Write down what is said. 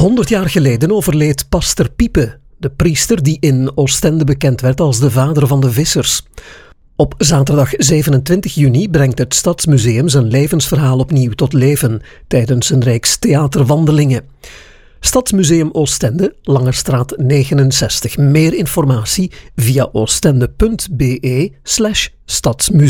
100 jaar geleden overleed Pastor Piepe, de priester die in Oostende bekend werd als de vader van de vissers. Op zaterdag 27 juni brengt het Stadsmuseum zijn levensverhaal opnieuw tot leven tijdens een reeks theaterwandelingen. Stadsmuseum Oostende, Langerstraat 69. Meer informatie via oostende.be/stadsmuseum.